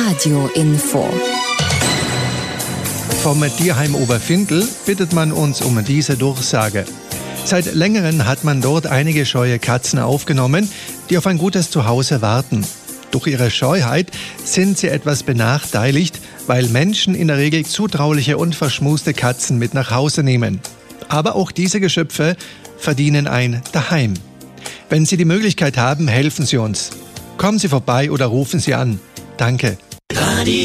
Radio-Info. Vom Tierheim Oberfindl bittet man uns um diese Durchsage. Seit längerem hat man dort einige scheue Katzen aufgenommen, die auf ein gutes Zuhause warten. Durch ihre Scheuheit sind sie etwas benachteiligt, weil Menschen in der Regel zutrauliche und verschmuste Katzen mit nach Hause nehmen. Aber auch diese Geschöpfe verdienen ein Daheim. Wenn Sie die Möglichkeit haben, helfen Sie uns. Kommen Sie vorbei oder rufen Sie an. Danke.